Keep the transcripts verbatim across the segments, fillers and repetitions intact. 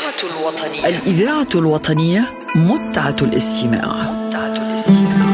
الإذاعة الوطنية الإذاعة الوطنية متعة الاستماع متعة الاستماع.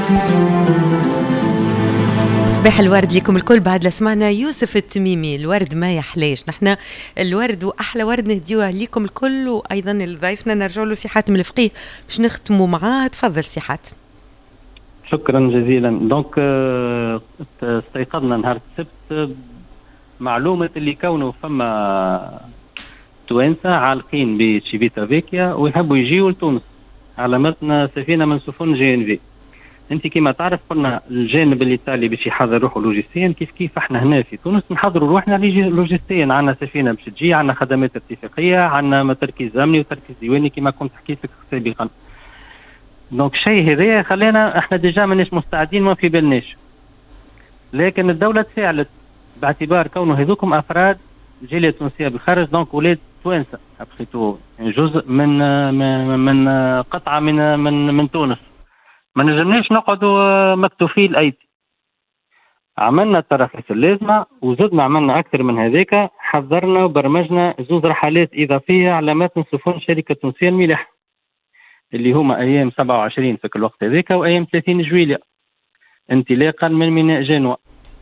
صباح الورد لكم الكل. بعد لسمعنا يوسف التميمي الورد ما يحلاش. نحن الورد وأحلى ورد نهديوه لكم الكل، وأيضا ضيفنا نرجع له سي حاتم الفقيه باش نختموا معاه. تفضل سي حاتم. شكرا جزيلا. دونك استيقظنا نهار السبت معلومة اللي كونه فما توانسة عالقين بتشيفيتا فيكيا ويحبوا يجيوا لتونس على متن سفينة من سفن جي ان في. انت كما تعرف قلنا الجانب الايطالي باش يحضر روحه لوجستيا، كيف كيف احنا هنا في تونس نحضروا روحنا لوجستيا. عندنا سفينة باش تجي، عندنا خدمات اتفاقية، عندنا تركيز امني وتركيز ديواني كما كنت حكيت لك سابقا. دونك الشيء هذا خلينا احنا ديجا ماناش مستعدين، ما في بالناش، لكن الدولة تفاعلت باعتبار كونه هذوكم افراد جالية تونسية بالخارج، دونك ولاد توانسة ابخيتو يعني جزء من من, من قطعة من من من تونس. ما نجمناش نقعدوا مكتوفي الايدي. عملنا التراخيص اللازمة وزدنا عملنا اكثر من هذاك، حضرنا وبرمجنا زوز رحلات اضافية على متن سفن شركة تونسية الملاحة اللي هما ايام سبعة وعشرين في الوقت هذاك وايام ثلاثين جويلية انطلاقا من ميناء جنوة.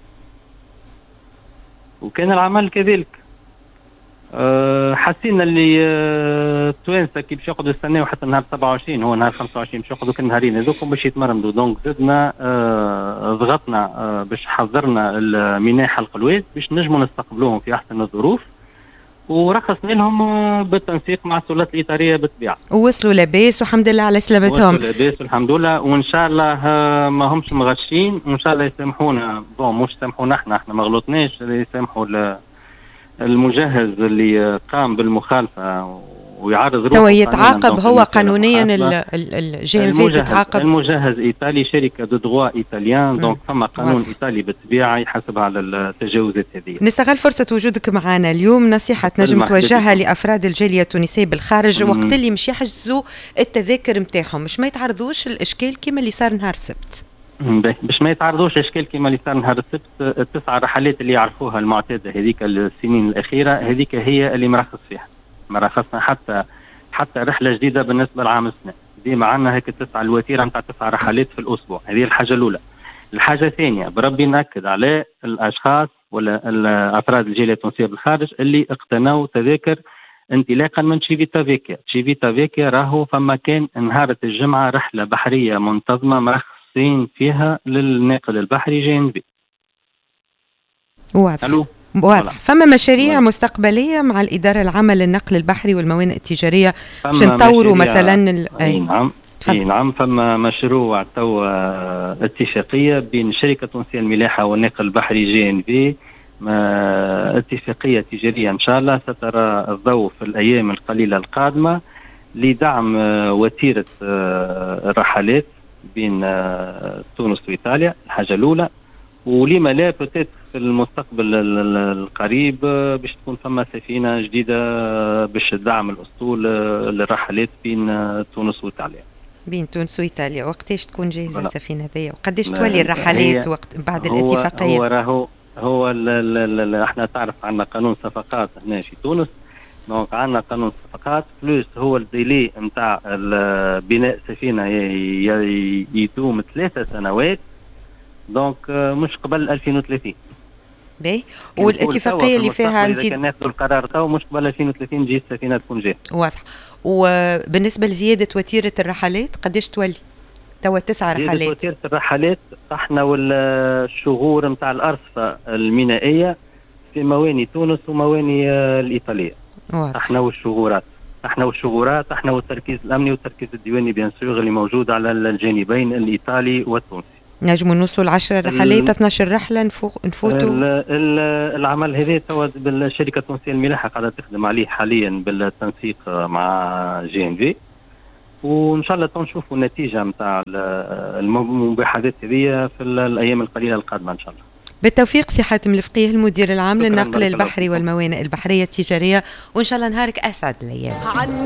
وكان العمل كذلك. أه حسينا اللي التوانسه أه كي باش يقعدوا يستناو حتى نهار سبعة وعشرين، هو نهار خمسة وعشرين باش يقعدوا كل نهارين هذوكم باش يتمرمدوا. دونك زدنا أه ضغطنا أه باش حضرنا الميناء حلق الواد باش نجموا نستقبلوهم في احسن الظروف، ورخصنا لهم بالتنسيق مع السلطات الإطارية بالطبيعة. ووصلوا لاباس والحمد لله على سلامتهم. وصلوا لاباس والحمد لله، وإن شاء الله ما همش مغشين، وإن شاء الله يسامحونا. بون مش يسامحونا احنا احنا ما غلطناش، يسامحوا المجهز اللي قام بالمخالفة ويعرض روحه. تو يتعاقب هو قانونيا الجي ام في تتعاقب. المجهز ايطالي، شركه دو دروا ايطاليان، دونك فما قانون واضح. ايطالي بالطبيعه يحاسب على التجاوزات هذه. نستغل فرصه وجودك معنا اليوم، نصيحه تنجم توجهها لافراد الجاليه التونسيه بالخارج وقت اللي مش يحجزوا التذاكر نتاعهم، مش ما يتعرضوش الاشكال كما اللي صار نهار السبت. باش ما يتعرضوش اشكال كما اللي صار نهار السبت. التسع رحلات اللي يعرفوها المعتاده هذيك السنين الاخيره هذيك هي اللي مرخص فيها، ما رخصنا حتى حتى رحله جديده بالنسبه لعام السنه. ديما عندنا هيك تسع الوتيره نتاع تسع رحلات في الاسبوع. هذه الحاجه الاولى. الحاجه الثانيه بربي ناكد على الاشخاص ولا الافراد الجاليه التونسيه بالخارج اللي اقتنوا تذاكر انطلاقا من تشيفيتا فيكيا. تشيفيتا فيكيا راهو فما كان نهار الجمعه رحله بحريه منتظمه مرخص فيها للناقل البحري جي ان في. واضح. الو واضح. فما مشاريع واضح. مستقبلية مع الإدارة العامة للنقل البحري والموانئ التجارية باش نطوروا مثلا ال... اي نعم اي نعم فما مشروع تو اتفاقية بين شركة تونسية الملاحة والنقل البحري جي ان في، اتفاقية تجارية ان شاء الله سترى الضوء في الأيام القليلة القادمة لدعم وتيرة الرحلات بين تونس وإيطاليا. الحاجة الأولى، ولما لا بتات في المستقبل القريب باش تكون فما سفينة جديدة باش تدعم الأسطول للرحلات بين تونس وإيطاليا. بين تونس وإيطاليا وقتاش تكون جاهزة السفينة ذي وقداش تولي الرحلات وقت بعد هو الاتفاقية؟ هو راهو هو ال ال ال احنا تعرف عندنا قانون صفقات هنا في تونس، دونك عندنا قانون صفقات بلوس هو الديلي نتاع بناء سفينة يدوم ثلاثة سنوات، دونك مش قبل ألفين وثلاثين. باهي. والاتفاقية اللي فيها نزيد كان ناخذوا القرار تو مش قبل ألفين وثلاثين تجي السفينة تكون جاهزة. واضح. وبالنسبة لزيادة وتيرة الرحلات قديش تولي؟ توا تسع رحلات. زيادة وتيرة الرحلات احنا والشغور نتاع الأرصفة المينائية في مواني تونس ومواني الإيطالية. واضح. احنا والشغورات احنا والشغورات احنا والتركيز الأمني والتركيز الديواني بيان سور اللي موجود على الجانبين الإيطالي والتونسي. نجموا نوصل عشر رحلات اثناش رحلة نفوتوا. العمل هذا توا بالشركة التونسية الملاحة قاعدة تخدم عليه حاليا بالتنسيق مع جي ان في، وإن شاء الله تنشوفوا النتيجة متاع المباحثات هذه في الأيام القليلة القادمة إن شاء الله. بالتوفيق سي حاتم الفقيه المدير العام للنقل البحري والموانئ البحرية التجارية، وإن شاء الله نهارك أسعد الأيام.